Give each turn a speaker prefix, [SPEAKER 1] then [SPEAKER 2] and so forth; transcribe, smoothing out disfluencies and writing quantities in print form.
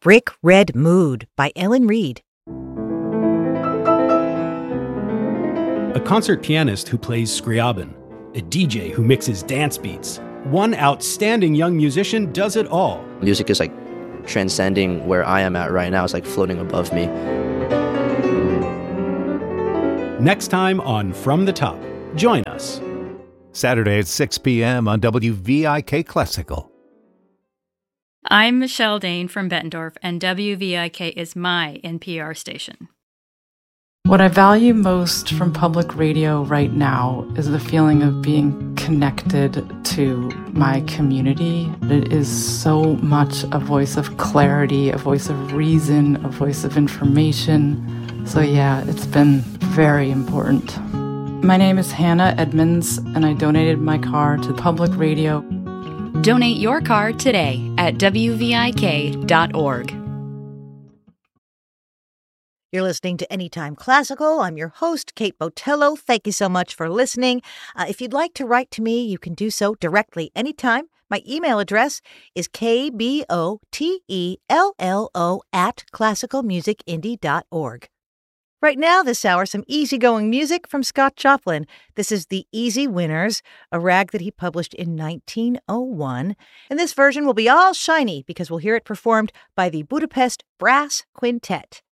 [SPEAKER 1] Brick Red Mood by Ellen Reed.
[SPEAKER 2] A concert pianist who plays Scriabin, a DJ who mixes dance beats. One outstanding young musician does it all.
[SPEAKER 3] Music is like transcending where I am at right now. It's like floating above me.
[SPEAKER 2] Next time on From the Top, join us.
[SPEAKER 4] Saturday at 6 p.m. on WVIK Classical.
[SPEAKER 5] I'm Michelle Dane from Bettendorf, and WVIK is my NPR station.
[SPEAKER 6] What I value most from public radio right now is the feeling of being connected to my community. It is so much a voice of clarity, a voice of reason, a voice of information. So yeah, it's been very important. My name is Hannah Edmonds, and I donated my car to public radio.
[SPEAKER 5] Donate your car today at WVIK.org.
[SPEAKER 1] You're listening to Anytime Classical. I'm your host, Kate Botello. Thank you so much for listening. If you'd like to write to me, you can do so directly anytime. My email address is kbotellO@classicalmusicindie.org. Right now, this hour, some easygoing music from Scott Joplin. This is The Easy Winners, a rag that he published in 1901. And this version will be all shiny because we'll hear it performed by the Budapest Brass Quintet.